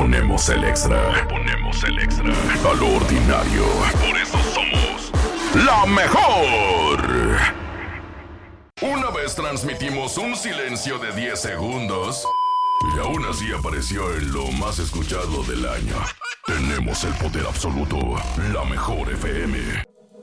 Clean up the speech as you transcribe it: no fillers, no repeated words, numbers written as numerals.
ponemos el extra. Le ponemos el extra. A lo ordinario. Por eso somos la mejor. Una vez transmitimos un silencio de 10 segundos y aún así apareció en lo más escuchado del año. Tenemos el poder absoluto. La mejor FM.